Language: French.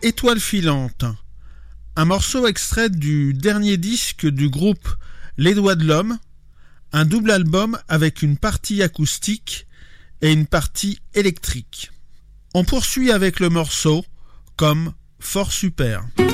Étoile filante, un morceau extrait du dernier disque du groupe Les Doigts de l'Homme, un double album avec une partie acoustique et une partie électrique. On poursuit avec le morceau Comme Fort Super.